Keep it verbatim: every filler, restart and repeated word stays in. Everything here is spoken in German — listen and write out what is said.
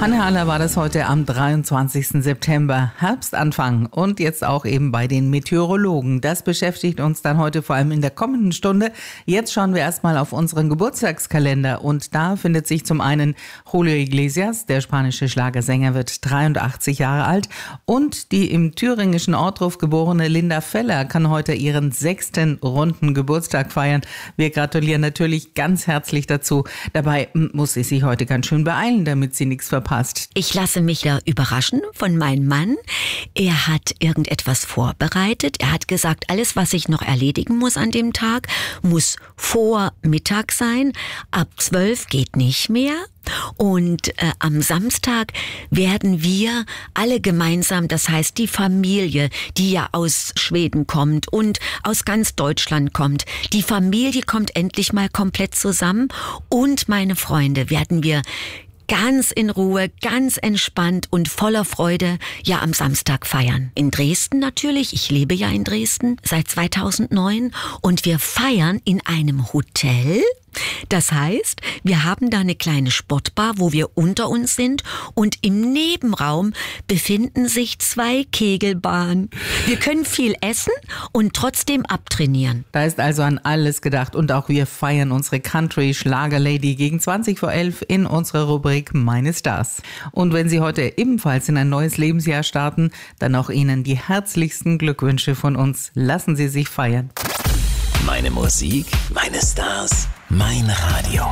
Hanne Haller war das heute am dreiundzwanzigsten September, Herbstanfang und jetzt auch eben bei den Meteorologen. Das beschäftigt uns dann heute vor allem in der kommenden Stunde. Jetzt schauen wir erstmal auf unseren Geburtstagskalender und da findet sich zum einen Julio Iglesias, der spanische Schlagersänger, wird dreiundachtzig Jahre alt und die im thüringischen Ortruf geborene Linda Feller kann heute ihren sechsten runden Geburtstag feiern. Wir gratulieren natürlich ganz herzlich dazu. Dabei muss sie sich heute ganz schön beeilen, damit sie nichts verpasst. Ich lasse mich da überraschen von meinem Mann. Er hat irgendetwas vorbereitet. Er hat gesagt, alles, was ich noch erledigen muss an dem Tag, muss vor Mittag sein. Ab zwölf geht nicht mehr. Und äh, am Samstag werden wir alle gemeinsam, das heißt die Familie, die ja aus Schweden kommt und aus ganz Deutschland kommt, die Familie kommt endlich mal komplett zusammen und meine Freunde werden wir ganz in Ruhe, ganz entspannt und voller Freude ja am Samstag feiern. In Dresden natürlich, ich lebe ja in Dresden seit zweitausendneun und wir feiern in einem Hotel. Das heißt, wir haben da eine kleine Sportbar, wo wir unter uns sind und im Nebenraum befinden sich zwei Kegelbahnen. Wir können viel essen und trotzdem abtrainieren. Da ist also an alles gedacht und auch wir feiern unsere Country-Schlager-Lady gegen zwanzig vor elf in unserer Rubrik Meine Stars. Und wenn Sie heute ebenfalls in ein neues Lebensjahr starten, dann auch Ihnen die herzlichsten Glückwünsche von uns. Lassen Sie sich feiern. Meine Musik, meine Stars, mein Radio.